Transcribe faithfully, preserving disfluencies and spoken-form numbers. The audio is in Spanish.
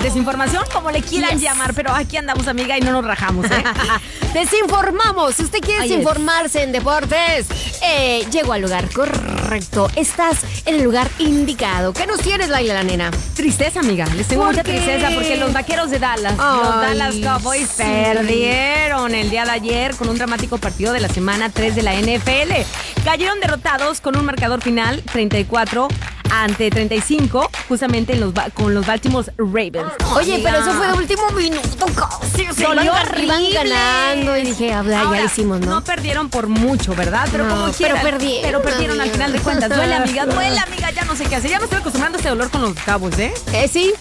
desinformación, como le quieran yes. llamar, pero aquí andamos, amiga, y no nos rajamos, ¿eh? Desinformamos. Si usted quiere Ay, desinformarse es. en deportes, eh, llegó al lugar correcto. Estás en el lugar indicado. ¿Qué nos tienes, Laila, la nena? Tristeza, amiga. Les tengo mucha qué? tristeza porque los vaqueros de Dallas, Ay, los Dallas Cowboys, sí. perdieron el día de ayer con un dramático partido de la semana tres de la N F L. Cayeron derrotados con un marcador final treinta y cuatro ante treinta y cinco, justamente en los, con los Baltimore Ravens. Oye, amiga. pero eso fue de último minuto casi. Se iban, iban ganando y dije, habla, ya lo hicimos, ¿no? No perdieron por mucho, ¿verdad? Pero no, como quieran. Pero perdieron. Pero perdieron amiga. Al final de cuentas. Duele, amiga, duele, amiga. Ya no sé qué hacer. Ya me estoy acostumbrando a este dolor con los Cowboys, ¿eh? Eh, sí,